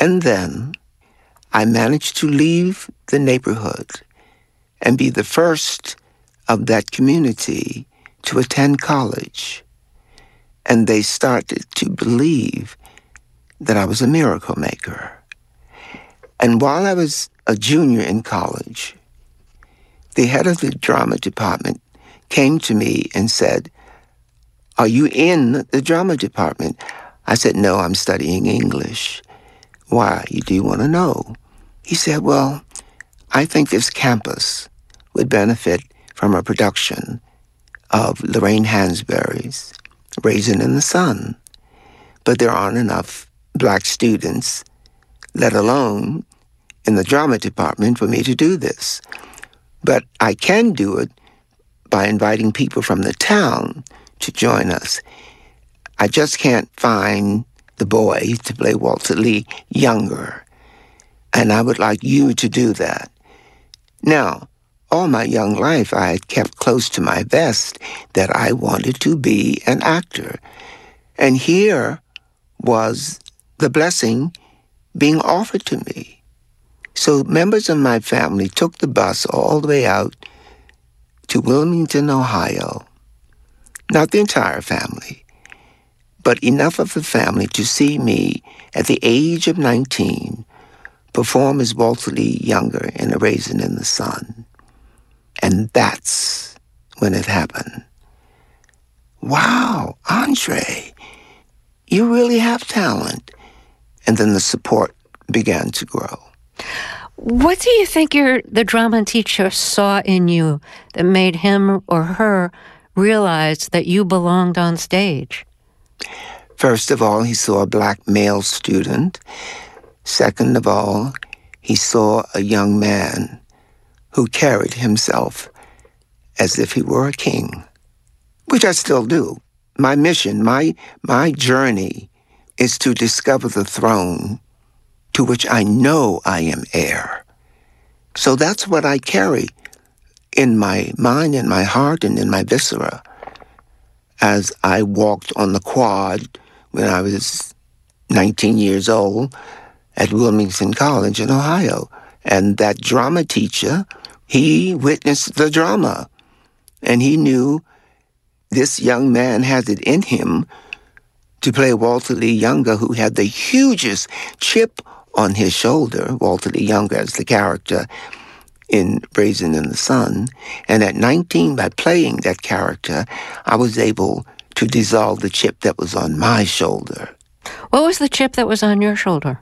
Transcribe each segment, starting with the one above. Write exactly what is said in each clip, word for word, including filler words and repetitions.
And then I managed to leave the neighborhood and be the first of that community to attend college. And they started to believe that I was a miracle maker. And while I was a junior in college, the head of the drama department came to me and said, "Are you in the drama department?" I said, "No, I'm studying English." "Why? Do you want to know?" He said, "Well, I think this campus would benefit from a production of Lorraine Hansberry's Raisin in the Sun, but there aren't enough black students, let alone in the drama department, for me to do this. But I can do it by inviting people from the town to join us. I just can't find the boy to play Walter Lee younger, and I would like you to do that." Now, all my young life, I had kept close to my vest that I wanted to be an actor. And here was the blessing being offered to me. So members of my family took the bus all the way out to Wilmington, Ohio. Not the entire family, but enough of the family to see me at the age of nineteen perform as Walter Lee Younger in A Raisin in the Sun. And that's when it happened. "Wow, Andre, you really have talent." And then the support began to grow. What do you think your the drama teacher saw in you that made him or her realize that you belonged on stage? First of all, he saw a black male student. Second of all, he saw a young man who carried himself as if he were a king, which I still do. My mission, my my journey is to discover the throne to which I know I am heir. So that's what I carry in my mind, in my heart, and in my viscera as I walked on the quad when I was nineteen years old at Wilmington College in Ohio. And that drama teacher, he witnessed the drama, and he knew this young man had it in him to play Walter Lee Younger, who had the hugest chip on his shoulder, Walter Lee Younger as the character in Raisin in the Sun. And at nineteen, by playing that character, I was able to dissolve the chip that was on my shoulder. What was the chip that was on your shoulder?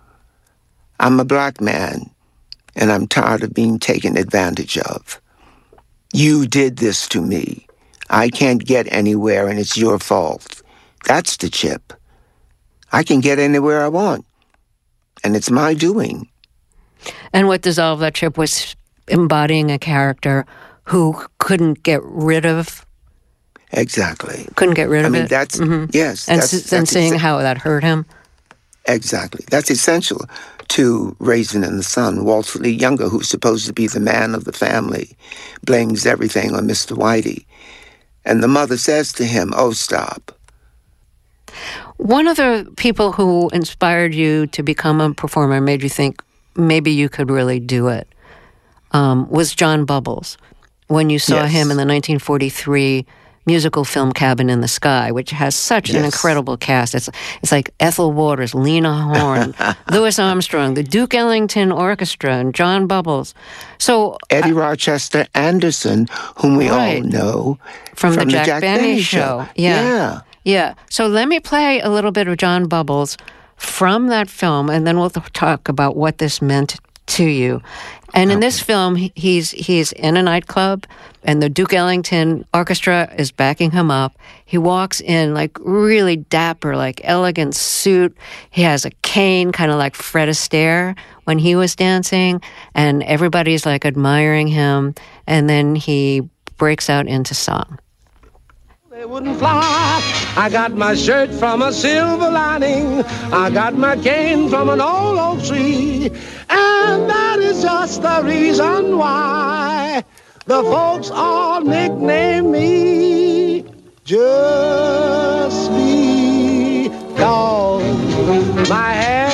I'm a black man, and I'm tired of being taken advantage of. You did this to me. I can't get anywhere, and it's your fault. That's the chip. I can get anywhere I want, and it's my doing. And what dissolved that chip was embodying a character who couldn't get rid of... Exactly. Couldn't get rid I of mean, it? that's, mm-hmm. yes. And, that's, s- that's and seeing exa- how that hurt him? Exactly. That's essential to Raisin in the Sun. Walter Lee Younger, who's supposed to be the man of the family, blames everything on Mister Whitey. And the mother says to him, "Oh, stop." One of the people who inspired you to become a performer, made you think maybe you could really do it, um, was John Bubbles. When you saw Yes. him in the nineteen forty-three musical film Cabin in the Sky, which has such an Yes. incredible cast. It's it's like Ethel Waters, Lena Horne, Louis Armstrong, the Duke Ellington Orchestra, and John Bubbles. So Eddie uh, Rochester Anderson, whom we right. all know from, from the the Jack, Jack Benny, Benny show. show. Yeah. Yeah. Yeah. So let me play a little bit of John Bubbles from that film, and then we'll talk about what this meant to you. And in Okay. this film, he- he's he's in a nightclub, and the Duke Ellington Orchestra is backing him up. He walks in like really dapper, like elegant suit. He has a cane, kind of like Fred Astaire when he was dancing, and everybody's like admiring him. And then he breaks out into song. They wouldn't fly. I got my shirt from a silver lining. I got my cane from an old oak tree. And that is just the reason why the folks all nickname me just because my hair